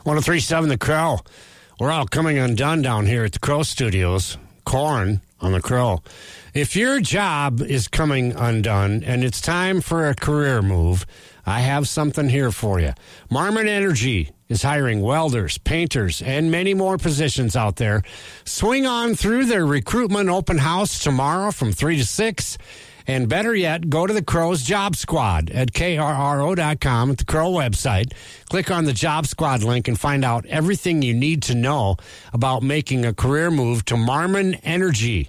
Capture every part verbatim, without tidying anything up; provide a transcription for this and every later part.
one oh three point seven The Crow. We're all coming undone down here at the Crow Studios. Corn on the Crow. If your job is coming undone and it's time for a career move, I have something here for you. Marmon Energy is hiring welders, painters, and many more positions out there. Swing on through their recruitment open house tomorrow from three to six. And better yet, go to the Crow's Job Squad at K R R O dot com at the Crow website. Click on the Job Squad link and find out everything you need to know about making a career move to Marmon Energy.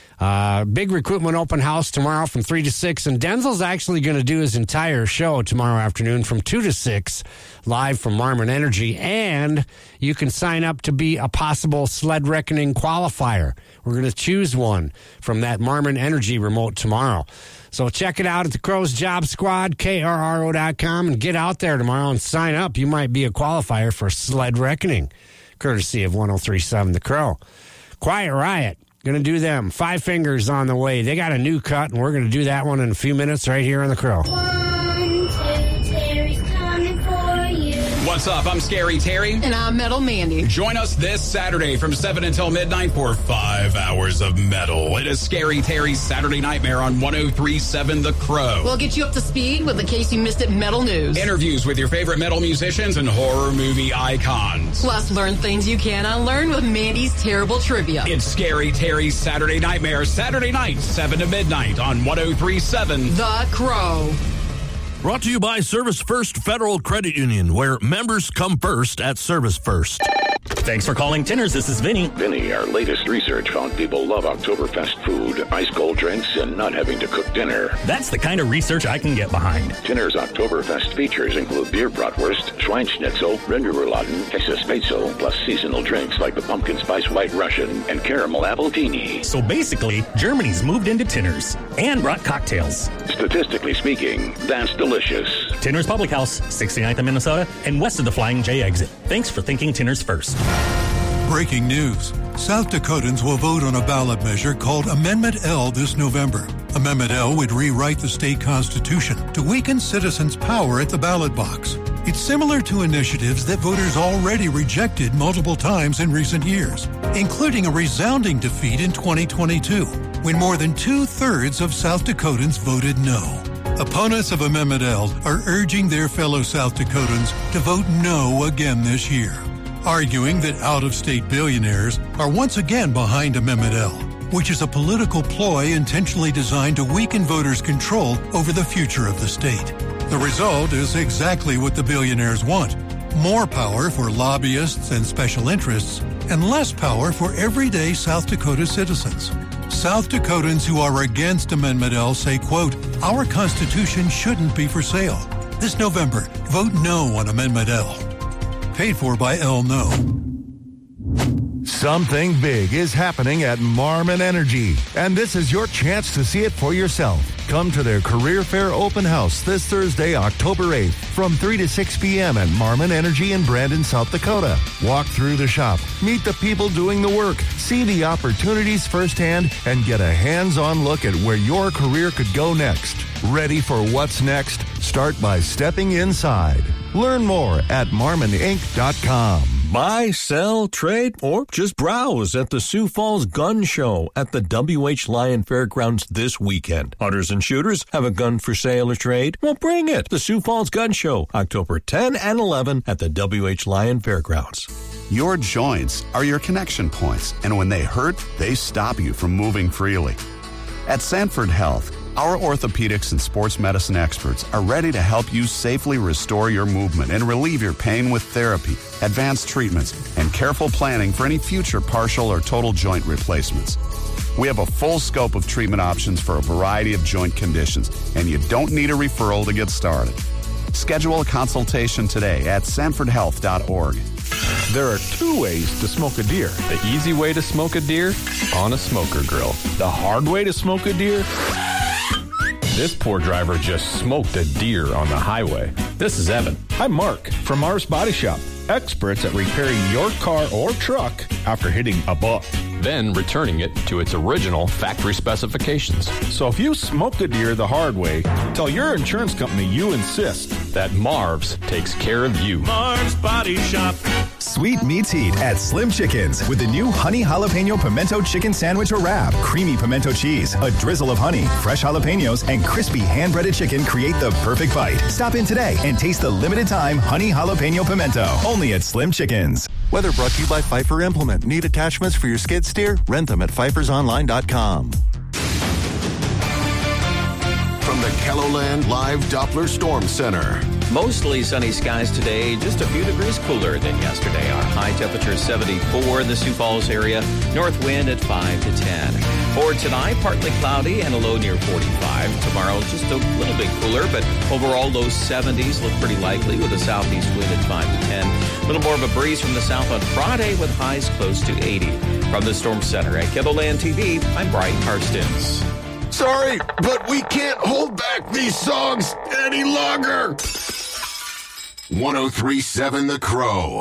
Uh, big recruitment open house tomorrow from three to six. And Denzel's actually going to do his entire show tomorrow afternoon from two to six, live from Marmon Energy. And you can sign up to be a possible Sled Reckoning qualifier. We're going to choose one from that Marmon Energy remote tomorrow. So check it out at the Crow's Job Squad, K R R O dot com, and get out there tomorrow and sign up. You might be a qualifier for Sled Reckoning, courtesy of one oh three point seven The Crow. Quiet Riot. Going to do them. Five Fingers on the way. They got a new cut, and we're going to do that one in a few minutes right here on The Crow. One, two, Terry's coming for you. What's up? I'm Scary Terry. And I'm Metal Mandy. Join us this Saturday from seven until midnight for five hours of metal. It is Scary Terry's Saturday Nightmare on one oh three point seven The Crow. We'll get you up to speed with, in case you missed it, metal news. Interviews with your favorite metal musicians and horror movie icons. Plus, learn things you can unlearn with Mandy's Terrible Trivia. It's Scary Terry's Saturday Nightmare, Saturday night, seven to midnight on one oh three point seven The Crow. Brought to you by Service First Federal Credit Union, where members come first at Service First. Thanks for calling Tinners. This is Vinny. Vinny, our latest research found people love Oktoberfest food, ice cold drinks, and not having to cook dinner. That's the kind of research I can get behind. Tinner's Oktoberfest features include beer bratwurst, Schweinschnitzel, Rinderrouladen, Käsespätzle, plus seasonal drinks like the pumpkin spice white Russian and caramel appletini. So basically, Germany's moved into Tinners and brought cocktails. Statistically speaking, that's delicious. Tinners Public House, sixty-ninth in Minnesota, and west of the Flying J exit. Thanks for thinking Tinners first. Breaking news. South Dakotans will vote on a ballot measure called Amendment L this November. Amendment L would rewrite the state constitution to weaken citizens' power at the ballot box. It's similar to initiatives that voters already rejected multiple times in recent years, including a resounding defeat in twenty twenty-two, when more than two-thirds of South Dakotans voted no. Opponents of Amendment L are urging their fellow South Dakotans to vote no again this year, arguing that out-of-state billionaires are once again behind Amendment L, which is a political ploy intentionally designed to weaken voters' control over the future of the state. The result is exactly what the billionaires want: more power for lobbyists and special interests, and less power for everyday South Dakota citizens. South Dakotans who are against Amendment L say, quote, "Our Constitution shouldn't be for sale." This November, vote no on Amendment L. Paid for by L No. Something big is happening at Marmon Energy, and this is your chance to see it for yourself. Come to their Career Fair Open House this Thursday, October eighth, from three to six p.m. at Marmon Energy in Brandon, South Dakota. Walk through the shop, meet the people doing the work, see the opportunities firsthand, and get a hands-on look at where your career could go next. Ready for what's next? Start by stepping inside. Learn more at marmon inc dot com. Buy, sell, trade, or just browse at the Sioux Falls Gun Show at the W H Lyon Fairgrounds this weekend. Hunters and shooters have a gun for sale or trade? Well, bring it. The Sioux Falls Gun Show, October tenth and eleventh at the W H Lyon Fairgrounds. Your joints are your connection points, and when they hurt, they stop you from moving freely. At Sanford Health, our orthopedics and sports medicine experts are ready to help you safely restore your movement and relieve your pain with therapy, advanced treatments, and careful planning for any future partial or total joint replacements. We have a full scope of treatment options for a variety of joint conditions, and you don't need a referral to get started. Schedule a consultation today at sanford health dot org. There are two ways to smoke a deer. The easy way to smoke a deer? On a smoker grill. The hard way to smoke a deer? This poor driver just smoked a deer on the highway. This is Evan. I'm Mark from Mars Body Shop, experts at repairing your car or truck after hitting a buck. then returning it to its original factory specifications. So if you smoked a deer the hard way, tell your insurance company you insist that Marv's takes care of you. Marv's Body Shop. Sweet meats heat at Slim Chickens with the new honey jalapeno pimento chicken sandwich or wrap. Creamy pimento cheese, a drizzle of honey, fresh jalapenos, and crispy hand-breaded chicken create the perfect bite. Stop in today and taste the limited-time honey jalapeno pimento. Only at Slim Chickens. Weather brought to you by Pfeiffer Implement. Need attachments for your skid steer? Rent them at pfeifers online dot com. From the KELOLAND Live Doppler Storm Center. Mostly sunny skies today, just a few degrees cooler than yesterday. Our high temperature is seventy-four in the Sioux Falls area, north wind at five to ten. For tonight, partly cloudy and a low near forty-five. Tomorrow, just a little bit cooler, but overall low seventies look pretty likely with a southeast wind at five to ten. A little more of a breeze from the south on Friday with highs close to eighty. From the Storm Center at KELOLAND T V, I'm Brian Karstens. Sorry, but we can't hold back these songs any longer. one oh three point seven The Crow.